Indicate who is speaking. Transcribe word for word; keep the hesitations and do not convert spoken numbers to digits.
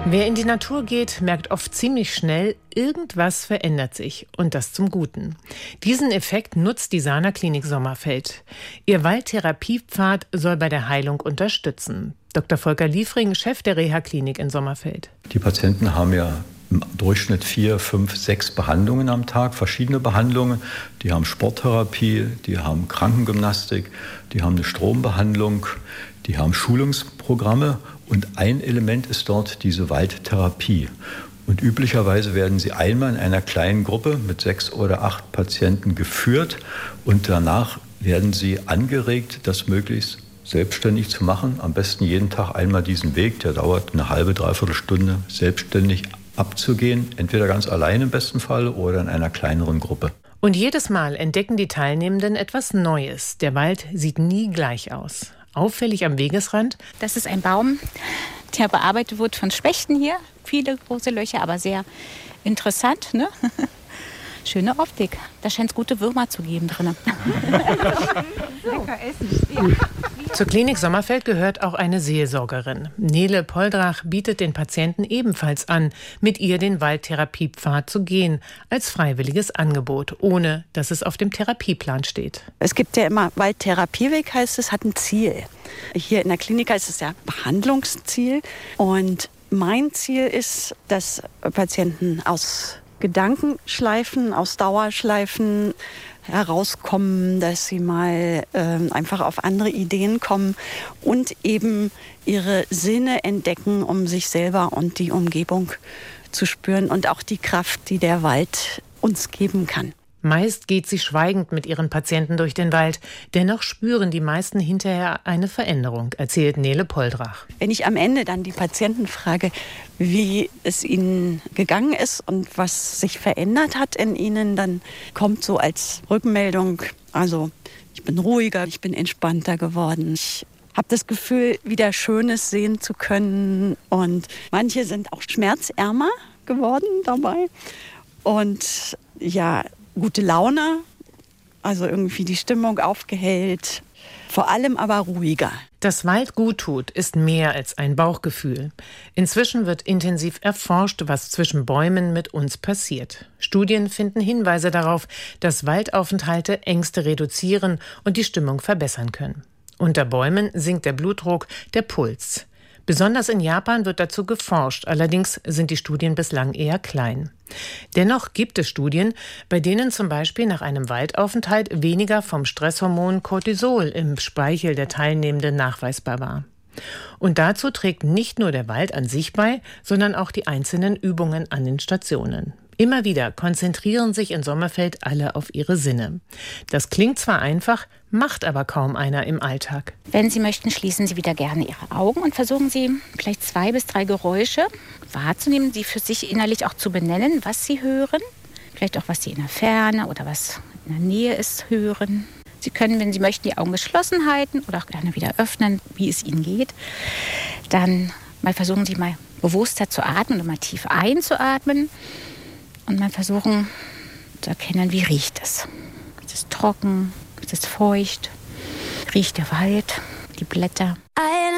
Speaker 1: Wer in die Natur geht, merkt oft ziemlich schnell, irgendwas verändert sich und das zum Guten. Diesen Effekt nutzt die Sana Klinik Sommerfeld. Ihr Waldtherapiepfad soll bei der Heilung unterstützen. Doktor Volker Liefring, Chef der Reha-Klinik in Sommerfeld.
Speaker 2: Die Patienten haben ja im Durchschnitt vier, fünf, sechs Behandlungen am Tag, verschiedene Behandlungen. Die haben Sporttherapie, die haben Krankengymnastik, die haben eine Strombehandlung, die haben Schulungsprogramme und ein Element ist dort diese Waldtherapie. Und üblicherweise werden sie einmal in einer kleinen Gruppe mit sechs oder acht Patienten geführt und danach werden sie angeregt, das möglichst selbstständig zu machen. Am besten jeden Tag einmal diesen Weg, der dauert eine halbe, dreiviertel Stunde, selbstständig abzugehen, entweder ganz allein im besten Fall oder in einer kleineren Gruppe.
Speaker 1: Und jedes Mal entdecken die Teilnehmenden etwas Neues. Der Wald sieht nie gleich aus. Auffällig am Wegesrand:
Speaker 3: Das ist ein Baum, der bearbeitet wird von Spechten hier. Viele große Löcher, aber sehr interessant, ne? Schöne Optik. Da scheint es gute Würmer zu geben drin.
Speaker 1: Lecker essen. Ja. Zur Klinik Sommerfeld gehört auch eine Seelsorgerin. Nele Poldrach bietet den Patienten ebenfalls an, mit ihr den Waldtherapiepfad zu gehen, als freiwilliges Angebot, ohne dass es auf dem Therapieplan steht.
Speaker 4: Es gibt ja immer, Waldtherapieweg heißt es, hat ein Ziel. Hier in der Klinik heißt es ja Behandlungsziel. Und mein Ziel ist, dass Patienten aus Gedankenschleifen, aus Dauerschleifen herauskommen, dass sie mal äh, einfach auf andere Ideen kommen und eben ihre Sinne entdecken, um sich selber und die Umgebung zu spüren und auch die Kraft, die der Wald uns geben kann.
Speaker 1: Meist geht sie schweigend mit ihren Patienten durch den Wald. Dennoch spüren die meisten hinterher eine Veränderung, erzählt Nele Poldrach.
Speaker 4: Wenn ich am Ende dann die Patienten frage, wie es ihnen gegangen ist und was sich verändert hat in ihnen, dann kommt so als Rückmeldung, also ich bin ruhiger, ich bin entspannter geworden. Ich habe das Gefühl, wieder Schönes sehen zu können. Und manche sind auch schmerzärmer geworden dabei. Und ja, gute Laune, also irgendwie die Stimmung aufgehellt, vor allem aber ruhiger.
Speaker 1: Dass Wald gut tut, ist mehr als ein Bauchgefühl. Inzwischen wird intensiv erforscht, was zwischen Bäumen mit uns passiert. Studien finden Hinweise darauf, dass Waldaufenthalte Ängste reduzieren und die Stimmung verbessern können. Unter Bäumen sinkt der Blutdruck, der Puls. Besonders in Japan wird dazu geforscht, allerdings sind die Studien bislang eher klein. Dennoch gibt es Studien, bei denen zum Beispiel nach einem Waldaufenthalt weniger vom Stresshormon Cortisol im Speichel der Teilnehmenden nachweisbar war. Und dazu trägt nicht nur der Wald an sich bei, sondern auch die einzelnen Übungen an den Stationen. Immer wieder konzentrieren sich in Sommerfeld alle auf ihre Sinne. Das klingt zwar einfach, macht aber kaum einer im Alltag.
Speaker 3: Wenn Sie möchten, schließen Sie wieder gerne Ihre Augen und versuchen Sie vielleicht zwei bis drei Geräusche wahrzunehmen, die für sich innerlich auch zu benennen, was Sie hören. Vielleicht auch, was Sie in der Ferne oder was in der Nähe ist, hören. Sie können, wenn Sie möchten, die Augen geschlossen halten oder auch gerne wieder öffnen, wie es Ihnen geht. Dann mal versuchen Sie mal bewusster zu atmen und mal tief einzuatmen. Und mal versuchen zu erkennen, wie riecht es. Ist es trocken? Ist es feucht? Riecht der Wald? Die Blätter?